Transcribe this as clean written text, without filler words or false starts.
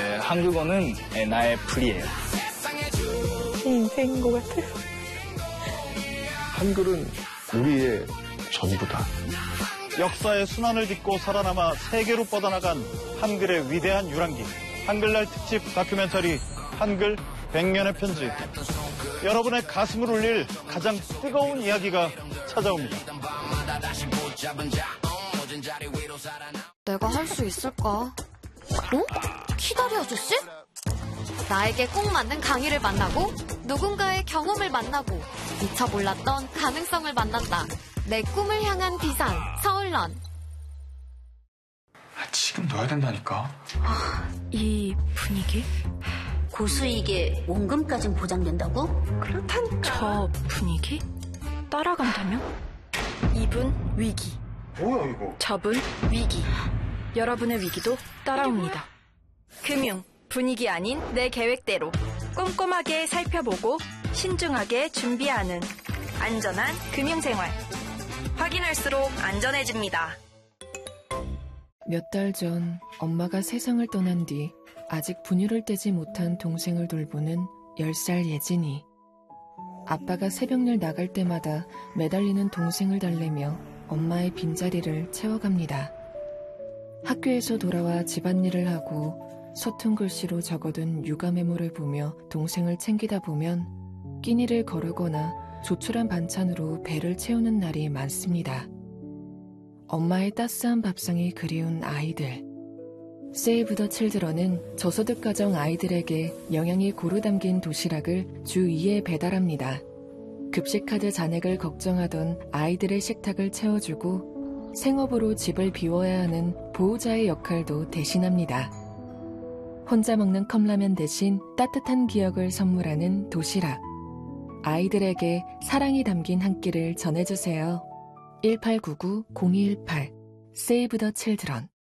한국어는 나의 불이에요. 인생인 것 같아요. 한글은 우리의 전부다. 역사의 순환을 딛고 살아남아 세계로 뻗어나간 한글의 위대한 유랑기. 한글날 특집 다큐멘터리 한글 100년의 편지. 여러분의 가슴을 울릴 가장 뜨거운 이야기가 찾아옵니다. 내가 할 수 있을까? 키다리 아저씨? 나에게 꼭 맞는 강의를 만나고 누군가의 경험을 만나고 미처 몰랐던 가능성을 만난다. 내 꿈을 향한 비상 서울런. 지금 넣어야 된다니까. 이 분위기? 고수익에 원금까진 보장된다고? 그렇다니까. 저 분위기? 따라간다면? 이분 위기. 뭐야 이거? 저분 위기. 여러분의 위기도 따라옵니다. 금융, 분위기 아닌 내 계획대로 꼼꼼하게 살펴보고 신중하게 준비하는 안전한 금융생활. 확인할수록 안전해집니다. 몇 달 전 엄마가 세상을 떠난 뒤 아직 분유를 떼지 못한 동생을 돌보는 10살 예진이. 아빠가 새벽일 나갈 때마다 매달리는 동생을 달래며 엄마의 빈자리를 채워갑니다. 학교에서 돌아와 집안일을 하고 서툰 글씨로 적어둔 육아 메모를 보며 동생을 챙기다 보면 끼니를 거르거나 조촐한 반찬으로 배를 채우는 날이 많습니다. 엄마의 따스한 밥상이 그리운 아이들. 세이브 더 칠드런은 저소득 가정 아이들에게 영양이 고루 담긴 도시락을 주 2회 배달합니다. 급식카드 잔액을 걱정하던 아이들의 식탁을 채워주고 생업으로 집을 비워야 하는 보호자의 역할도 대신합니다. 혼자 먹는 컵라면 대신 따뜻한 기억을 선물하는 도시락. 아이들에게 사랑이 담긴 한 끼를 전해주세요. 1899-0218 세이브 더 칠드런.